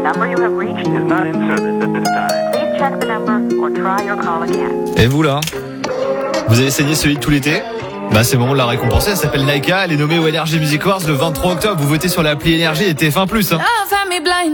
Et vous là, vous avez saigné ce hit tout l'été? Bah c'est bon, on l'a récompensé, elle s'appelle Naika, elle est nommée au Energy Music Awards le 23 octobre. Vous votez sur l'appli Energy et TF1+.